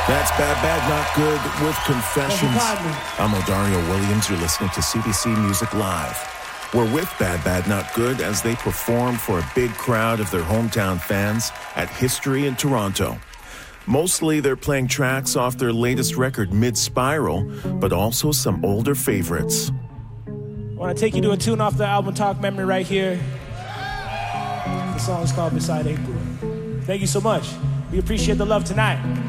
That's Bad Bad Not Good with Confessions. I'm Odario Williams. You're listening to CBC Music Live. We're with Bad Bad Not Good as they perform for a big crowd of their hometown fans at History in Toronto. Mostly they're playing tracks off their latest record, Mid-Spiral, but also some older favorites. I want to take you to a tune off the album Talk Memory right here. The song is called Beside April. Thank you so much. We appreciate the love tonight.